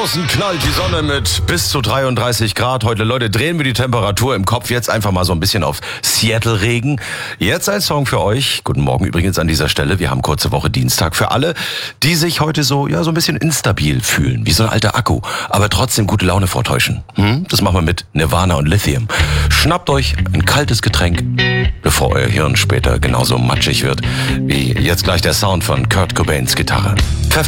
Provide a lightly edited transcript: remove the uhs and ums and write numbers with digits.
Draußen knallt die Sonne mit bis zu 33 Grad. Heute, Leute, drehen wir die Temperatur im Kopf jetzt einfach mal so ein bisschen auf Seattle-Regen. Jetzt ein Song für euch. Guten Morgen übrigens an dieser Stelle. Wir haben kurze Woche Dienstag für alle, die sich heute so ein bisschen instabil fühlen, wie so ein alter Akku, aber trotzdem gute Laune vortäuschen. Das machen wir mit Nirvana und Lithium. Schnappt euch ein kaltes Getränk, bevor euer Hirn später genauso matschig wird wie jetzt gleich der Sound von Kurt Cobains Gitarre. Pfeffer